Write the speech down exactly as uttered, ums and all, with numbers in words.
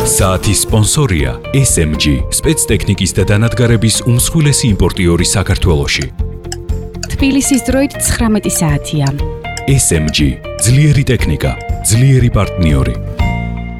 საათის სპონსორია ეს ემ ჯი, სპეცტექნიკის და დანადგარების უმსხვილესი იმპორტიორი საქართველოში. თბილისის დროით ცხრამეტი საათია. ეს ემ ჯი, ძლიერი ტექნიკა, ძლიერი პარტნიორი.